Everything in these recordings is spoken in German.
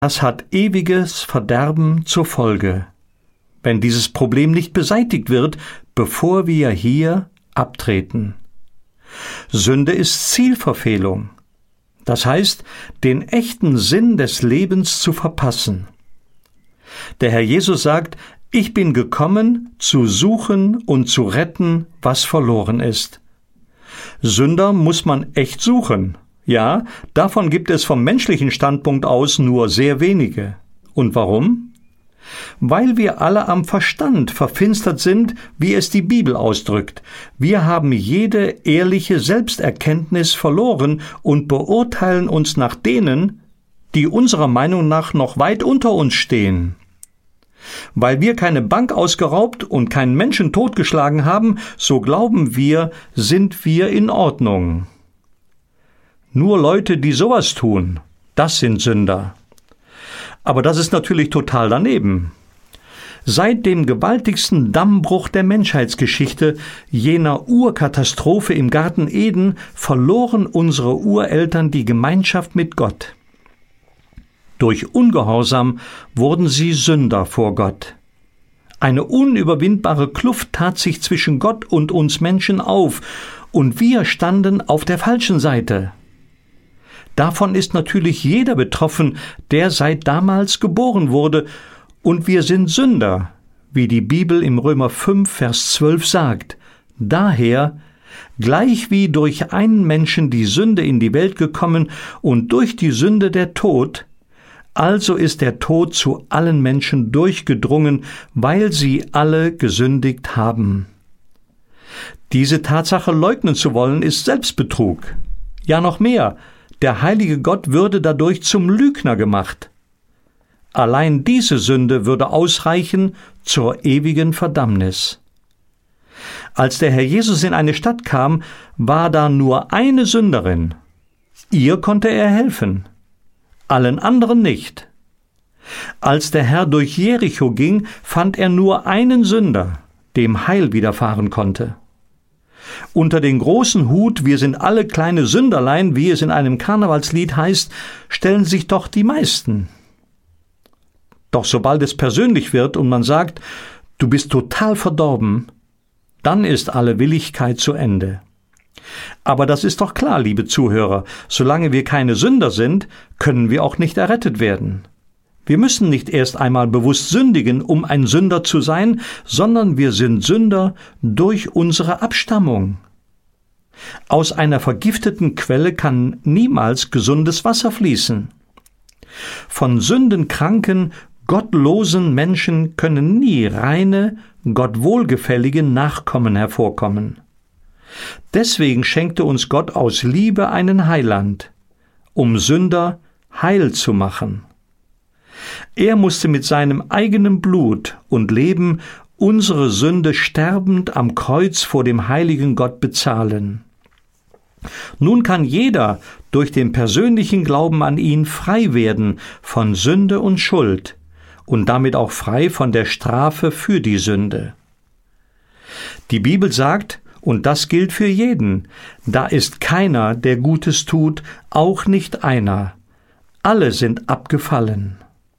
Das hat ewiges Verderben zur Folge, wenn dieses Problem nicht beseitigt wird, bevor wir hier abtreten. Sünde ist Zielverfehlung. Das heißt, den echten Sinn des Lebens zu verpassen. Der Herr Jesus sagt, ich bin gekommen, zu suchen und zu retten, was verloren ist. Sünder muss man echt suchen. Ja, davon gibt es vom menschlichen Standpunkt aus nur sehr wenige. Und warum? Weil wir alle am Verstand verfinstert sind, wie es die Bibel ausdrückt. Wir haben jede ehrliche Selbsterkenntnis verloren und beurteilen uns nach denen, die unserer Meinung nach noch weit unter uns stehen. Weil wir keine Bank ausgeraubt und keinen Menschen totgeschlagen haben, so glauben wir, sind wir in Ordnung. Nur Leute, die sowas tun, das sind Sünder. Aber das ist natürlich total daneben. Seit dem gewaltigsten Dammbruch der Menschheitsgeschichte, jener Urkatastrophe im Garten Eden, verloren unsere Ureltern die Gemeinschaft mit Gott. Durch Ungehorsam wurden sie Sünder vor Gott. Eine unüberwindbare Kluft tat sich zwischen Gott und uns Menschen auf, und wir standen auf der falschen Seite. Davon ist natürlich jeder betroffen, der seit damals geboren wurde, und wir sind Sünder, wie die Bibel im Römer 5, Vers 12 sagt. Daher, gleich wie durch einen Menschen die Sünde in die Welt gekommen und durch die Sünde der Tod, also ist der Tod zu allen Menschen durchgedrungen, weil sie alle gesündigt haben. Diese Tatsache leugnen zu wollen, ist Selbstbetrug. Ja, noch mehr. Der heilige Gott würde dadurch zum Lügner gemacht. Allein diese Sünde würde ausreichen zur ewigen Verdammnis. Als der Herr Jesus in eine Stadt kam, war da nur eine Sünderin. Ihr konnte er helfen, allen anderen nicht. Als der Herr durch Jericho ging, fand er nur einen Sünder, dem Heil widerfahren konnte. Unter den großen Hut, wir sind alle kleine Sünderlein, wie es in einem Karnevalslied heißt, stellen sich doch die meisten. Doch sobald es persönlich wird und man sagt, du bist total verdorben, dann ist alle Willigkeit zu Ende. Aber das ist doch klar, liebe Zuhörer, solange wir keine Sünder sind, können wir auch nicht errettet werden. Wir müssen nicht erst einmal bewusst sündigen, um ein Sünder zu sein, sondern wir sind Sünder durch unsere Abstammung. Aus einer vergifteten Quelle kann niemals gesundes Wasser fließen. Von sündenkranken, gottlosen Menschen können nie reine, Gott wohlgefällige Nachkommen hervorkommen. Deswegen schenkte uns Gott aus Liebe einen Heiland, um Sünder heil zu machen. Er musste mit seinem eigenen Blut und Leben unsere Sünde sterbend am Kreuz vor dem heiligen Gott bezahlen. Nun kann jeder durch den persönlichen Glauben an ihn frei werden von Sünde und Schuld und damit auch frei von der Strafe für die Sünde. Die Bibel sagt, und das gilt für jeden, da ist keiner, der Gutes tut, auch nicht einer. Alle sind abgefallen.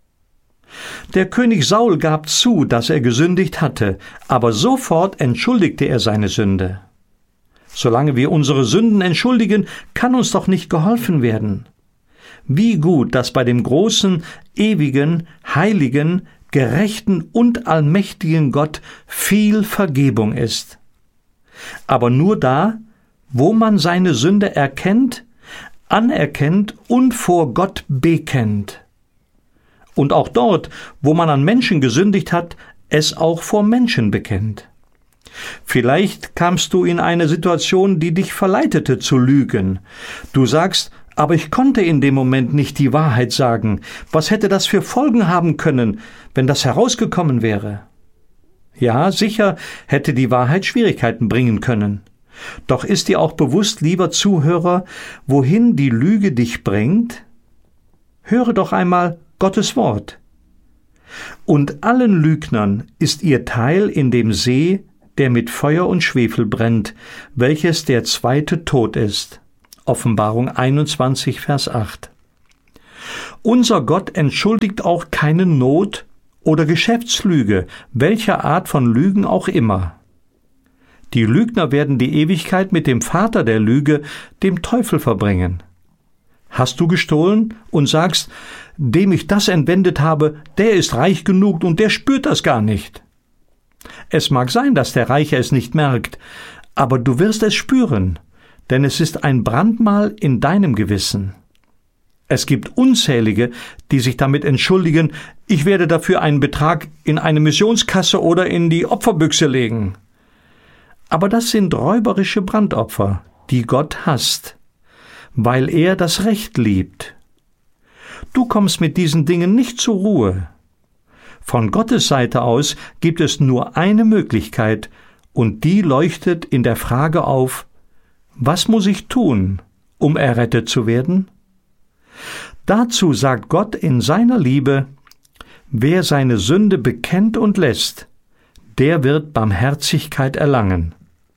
Der König Saul gab zu, dass er gesündigt hatte, aber sofort entschuldigte er seine Sünde. Solange wir unsere Sünden entschuldigen, kann uns doch nicht geholfen werden. Wie gut, dass bei dem großen, ewigen, heiligen, gerechten und allmächtigen Gott viel Vergebung ist. Aber nur da, wo man seine Sünde erkennt, anerkennt und vor Gott bekennt. Und auch dort, wo man an Menschen gesündigt hat, es auch vor Menschen bekennt. Vielleicht kamst du in eine Situation, die dich verleitete zu lügen. Du sagst, aber ich konnte in dem Moment nicht die Wahrheit sagen. Was hätte das für Folgen haben können, wenn das herausgekommen wäre? Ja, sicher hätte die Wahrheit Schwierigkeiten bringen können. Doch ist dir auch bewusst, lieber Zuhörer, wohin die Lüge dich bringt? Höre doch einmal Gottes Wort. Und allen Lügnern ist ihr Teil in dem See, der mit Feuer und Schwefel brennt, welches der zweite Tod ist. Offenbarung 21, Vers 8. Unser Gott entschuldigt auch keine Not oder Geschäftslüge, welcher Art von Lügen auch immer. Die Lügner werden die Ewigkeit mit dem Vater der Lüge, dem Teufel, verbringen. Hast du gestohlen und sagst, dem ich das entwendet habe, der ist reich genug und der spürt das gar nicht. Es mag sein, dass der Reiche es nicht merkt, aber du wirst es spüren, denn es ist ein Brandmal in deinem Gewissen. Es gibt unzählige, die sich damit entschuldigen, ich werde dafür einen Betrag in eine Missionskasse oder in die Opferbüchse legen. Aber das sind räuberische Brandopfer, die Gott hasst, weil er das Recht liebt. Du kommst mit diesen Dingen nicht zur Ruhe. Von Gottes Seite aus gibt es nur eine Möglichkeit, und die leuchtet in der Frage auf, was muss ich tun, um errettet zu werden? Dazu sagt Gott in seiner Liebe, wer seine Sünde bekennt und lässt, der wird Barmherzigkeit erlangen.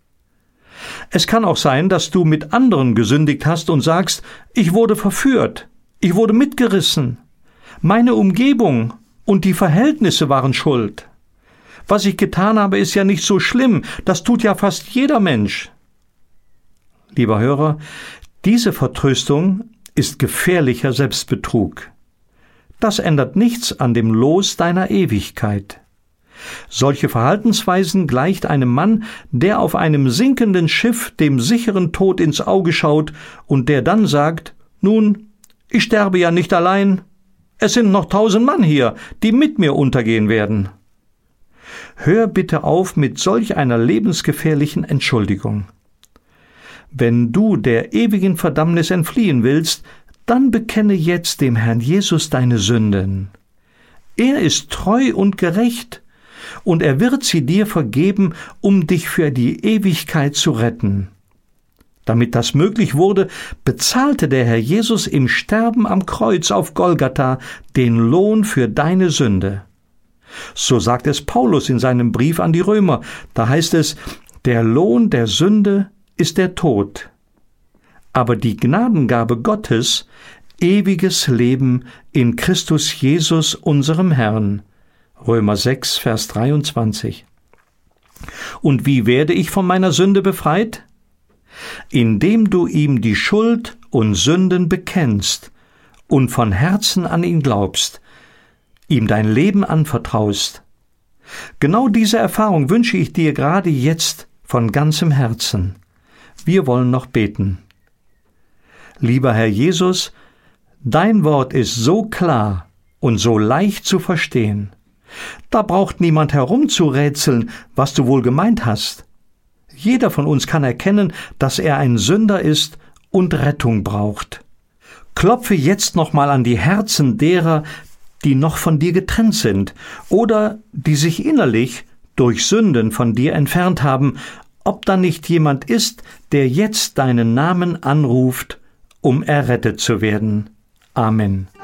Es kann auch sein, dass du mit anderen gesündigt hast und sagst, ich wurde verführt, ich wurde mitgerissen, meine Umgebung und die Verhältnisse waren schuld. Was ich getan habe, ist ja nicht so schlimm, das tut ja fast jeder Mensch. Lieber Hörer, diese Vertröstung ist gefährlicher Selbstbetrug. Das ändert nichts an dem Los deiner Ewigkeit. Solche Verhaltensweisen gleicht einem Mann, der auf einem sinkenden Schiff dem sicheren Tod ins Auge schaut und der dann sagt, nun, ich sterbe ja nicht allein, es sind noch 1000 Mann hier, die mit mir untergehen werden. Hör bitte auf mit solch einer lebensgefährlichen Entschuldigung. Wenn du der ewigen Verdammnis entfliehen willst, dann bekenne jetzt dem Herrn Jesus deine Sünden. Er ist treu und gerecht, und er wird sie dir vergeben, um dich für die Ewigkeit zu retten. Damit das möglich wurde, bezahlte der Herr Jesus im Sterben am Kreuz auf Golgatha den Lohn für deine Sünde. So sagt es Paulus in seinem Brief an die Römer. Da heißt es, der Lohn der Sünde ist der Tod. Aber die Gnadengabe Gottes, ewiges Leben in Christus Jesus, unserem Herrn. Römer 6, Vers 23. Und wie werde ich von meiner Sünde befreit? Indem du ihm die Schuld und Sünden bekennst und von Herzen an ihn glaubst, ihm dein Leben anvertraust. Genau diese Erfahrung wünsche ich dir gerade jetzt von ganzem Herzen. Wir wollen noch beten. Lieber Herr Jesus, dein Wort ist so klar und so leicht zu verstehen. Da braucht niemand herumzurätseln, was du wohl gemeint hast. Jeder von uns kann erkennen, dass er ein Sünder ist und Rettung braucht. Klopfe jetzt nochmal an die Herzen derer, die noch von dir getrennt sind oder die sich innerlich durch Sünden von dir entfernt haben, ob da nicht jemand ist, der jetzt deinen Namen anruft, um errettet zu werden. Amen.